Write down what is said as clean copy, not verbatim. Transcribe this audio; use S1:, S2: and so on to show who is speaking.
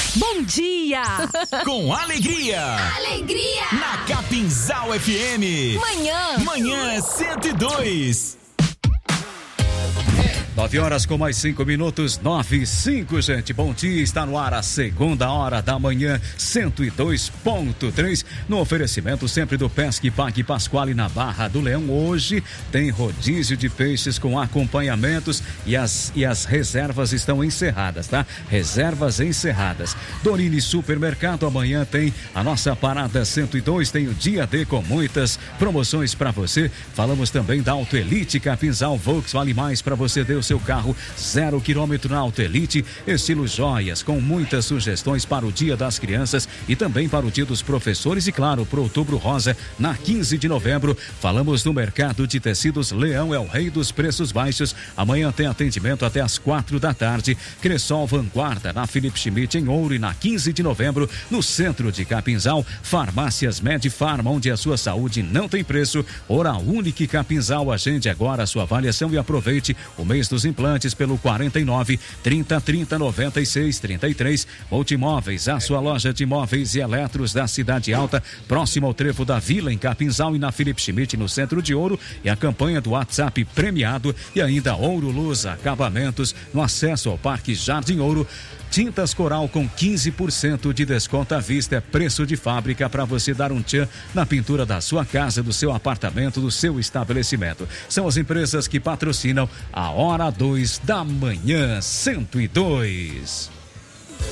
S1: Bom dia!
S2: Com alegria!
S1: Alegria!
S2: Na Capinzal FM. Manhã 102.
S3: 9 horas com mais 5 minutos, 9:05, gente. Bom dia, está no ar a segunda hora da manhã, 102.3, no oferecimento sempre do Pesque Pague Pasquale na Barra do Leão. Hoje tem rodízio de peixes com acompanhamentos e as reservas estão encerradas, tá? Reservas encerradas. Dorine Supermercado, amanhã tem a nossa Parada 102, tem o Dia D com muitas promoções para você. Falamos também da Auto Elite Capinzal Volks, vale mais para você ter o seu carro 0 km na Auto Elite, estilo joias, com muitas sugestões para o Dia das Crianças e também para o Dia dos Professores e, claro, para o Outubro Rosa, na 15 de novembro. Falamos do mercado de tecidos Leão, é o rei dos preços baixos. Amanhã tem atendimento até às 4 da tarde. Cressol Vanguarda, na Felipe Schmidt, em Ouro, e na 15 de novembro, no centro de Capinzal. Farmácias Medfarma, onde a sua saúde não tem preço. Oral Unique Capinzal, agende agora a sua avaliação e aproveite o mês dos implantes pelo 49 30 30 96 33. Multimóveis, a sua loja de móveis e eletros da Cidade Alta, próximo ao Trevo da Vila, em Capinzal, e na Felipe Schmidt, no centro de Ouro. E a campanha do WhatsApp premiado, e ainda Ouro Luz Acabamentos, no acesso ao Parque Jardim Ouro. Tintas Coral com 15% de desconto à vista, é preço de fábrica para você dar um tchan na pintura da sua casa, do seu apartamento, do seu estabelecimento. São as empresas que patrocinam a Hora 2 da Manhã 102.